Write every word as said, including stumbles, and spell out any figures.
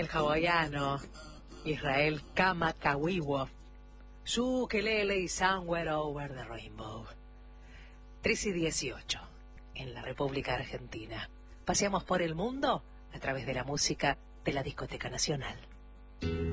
el hawaiano Israel Kamakawiwo, Ukulele y Somewhere Over the Rainbow. tres y dieciocho, en la República Argentina. Paseamos por el mundo a través de la música de la Discoteca Nacional.